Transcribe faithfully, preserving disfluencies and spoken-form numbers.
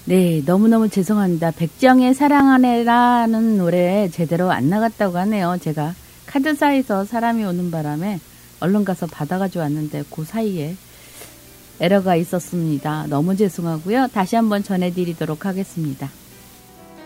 네, 너무너무 죄송합니다. 백정의 사랑하네라는 노래 제대로 안 나갔다고 하네요. 제가 카드사에서 사람이 오는 바람에 얼른 가서 받아가지고 왔는데 그 사이에 에러가 있었습니다. 너무 죄송하고요. 다시 한번 전해드리도록 하겠습니다.